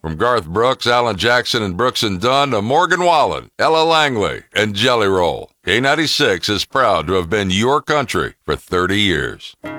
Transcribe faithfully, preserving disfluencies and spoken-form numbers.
From Garth Brooks, Alan Jackson, and Brooks and Dunn to Morgan Wallen, Ella Langley, and Jelly Roll, K ninety-six is proud to have been your country for thirty years.